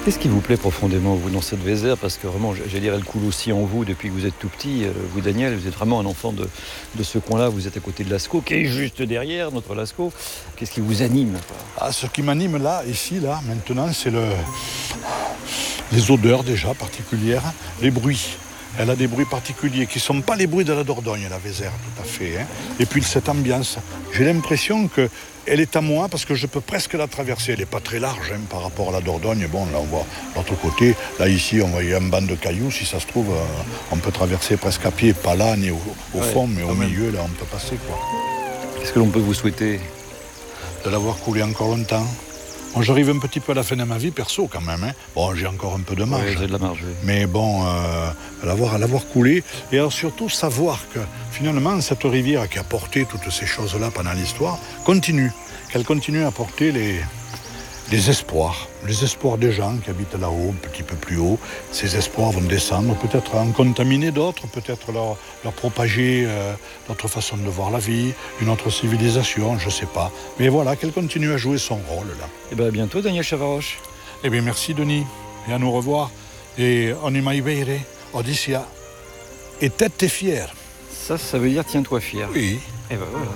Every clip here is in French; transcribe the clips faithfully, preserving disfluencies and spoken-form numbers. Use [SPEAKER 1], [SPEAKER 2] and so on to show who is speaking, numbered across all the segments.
[SPEAKER 1] Qu'est-ce qui vous plaît profondément, vous, dans cette Vézère? Parce que vraiment, j'allais dire, elle coule aussi en vous depuis que vous êtes tout petit. Vous, Daniel, vous êtes vraiment un enfant de, de ce coin-là. Vous êtes à côté de Lascaux, qui est juste derrière notre Lascaux. Qu'est-ce qui vous anime?
[SPEAKER 2] Ah, ce qui m'anime là, ici, là, maintenant, c'est le... les odeurs déjà particulières, les bruits. Elle a des bruits particuliers qui ne sont pas les bruits de la Dordogne, la Vézère, tout à fait. Hein. Et puis cette ambiance, j'ai l'impression qu'elle est à moi parce que je peux presque la traverser. Elle n'est pas très large hein, par rapport à la Dordogne. Bon, là on voit l'autre côté. Là ici, on voit un banc de cailloux. Si ça se trouve, euh, on peut traverser presque à pied, pas là ni au, au ouais, fond, mais au même. Milieu, là on peut passer. Quoi.
[SPEAKER 1] Qu'est-ce que l'on peut vous souhaiter?
[SPEAKER 2] De l'avoir coulé encore longtemps. Bon, j'arrive un petit peu à la fin de ma vie, perso, quand même. Hein. Bon, j'ai encore un peu de marge.
[SPEAKER 1] Oui, j'ai de la marge, oui.
[SPEAKER 2] Mais bon, euh, à l'avoir, à l'avoir coulé. Et alors surtout, savoir que, finalement, cette rivière qui a porté toutes ces choses-là pendant l'histoire, continue. Qu'elle continue à porter les, les espoirs. Les espoirs des gens qui habitent là-haut, un petit peu plus haut. Ces espoirs vont descendre, peut-être en contaminer d'autres, peut-être leur, leur propager euh, d'autres façons de voir la vie, une autre civilisation, je ne sais pas. Mais voilà, qu'elle continue à jouer son rôle, là.
[SPEAKER 1] Et bien, à bientôt, Daniel Chavaroche.
[SPEAKER 2] Eh bien, merci, Denis. Et à nous revoir. Et on est maïveire, Odyssia. Et tête t'es fière.
[SPEAKER 1] Ça, ça veut dire tiens-toi fier.
[SPEAKER 2] Oui.
[SPEAKER 1] Et ben voilà.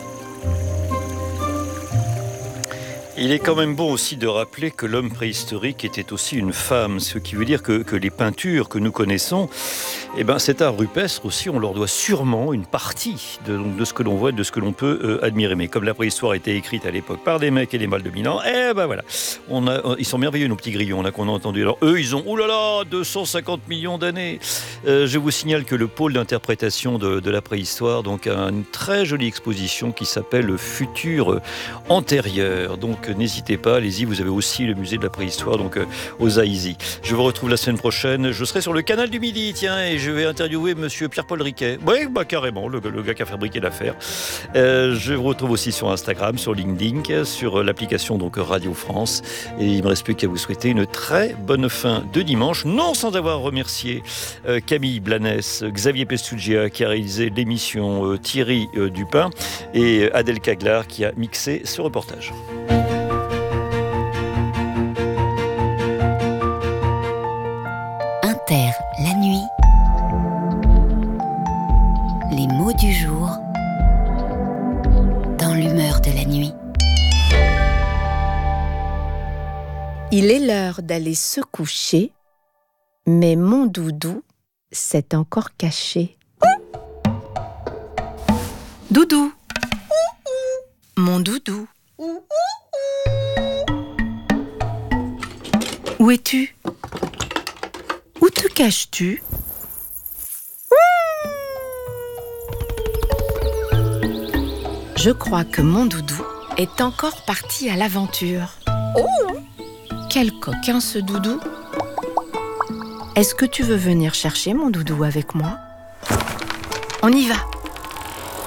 [SPEAKER 1] Il est quand même bon aussi de rappeler que l'homme préhistorique était aussi une femme, ce qui veut dire que, que les peintures que nous connaissons, eh ben, cet art rupestre aussi, on leur doit sûrement une partie de, de ce que l'on voit, de ce que l'on peut euh, admirer. Mais comme la préhistoire a été écrite à l'époque par des mecs et des mâles de mille ans, eh ben voilà, on a, ils sont merveilleux nos petits grillons là qu'on a entendus. Alors eux, ils ont, oulala, deux cent cinquante millions d'années. Euh, je vous signale que le pôle d'interprétation de, de la préhistoire, donc a une très jolie exposition qui s'appelle le Futur antérieur. Donc n'hésitez pas, allez-y, vous avez aussi le musée de la préhistoire, donc euh, aux Aïzy. Je vous retrouve la semaine prochaine, je serai sur le canal du Midi, tiens, et je vais interviewer monsieur Pierre-Paul Riquet. Oui, bah carrément, le, le gars qui a fabriqué l'affaire. Euh, je vous retrouve aussi sur Instagram, sur LinkedIn, sur l'application donc Radio France, et il ne me reste plus qu'à vous souhaiter une très bonne fin de dimanche, non sans avoir remercié euh, Camille Blanes, Xavier Pestugia qui a réalisé l'émission, euh, Thierry euh, Dupin et Adèle Caglar qui a mixé ce reportage.
[SPEAKER 3] Inter, la nuit. Les mots du jour dans l'humeur de la nuit.
[SPEAKER 4] Il est l'heure d'aller se coucher, mais mon doudou s'est encore caché. Doudou, mon doudou, où es-tu? Où te caches-tu? Je crois que mon doudou est encore parti à l'aventure. Quel coquin ce doudou! Est-ce que tu veux venir chercher mon doudou avec moi? On y va!